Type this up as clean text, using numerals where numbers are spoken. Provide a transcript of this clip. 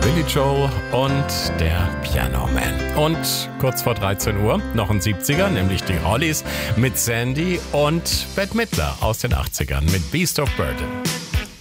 Billy Joel und der Piano Man. Und kurz vor 13 Uhr noch ein 70er, nämlich die Hollies mit Sandy und Bette Midler aus den 80ern mit Beast of Burden.